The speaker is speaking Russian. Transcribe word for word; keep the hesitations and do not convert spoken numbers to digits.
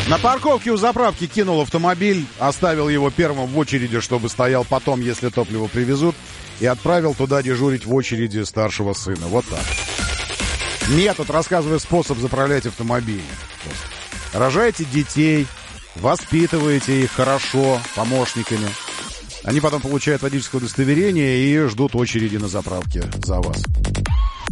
На парковке у заправки кинул автомобиль, оставил его первым в очереди, чтобы стоял потом, если топливо привезут, и отправил туда дежурить в очереди старшего сына. Вот так. Метод, рассказываю способ заправлять автомобиль. Рожайте детей, воспитываете их хорошо, помощниками. Они потом получают водительское удостоверение и ждут очереди на заправке за вас.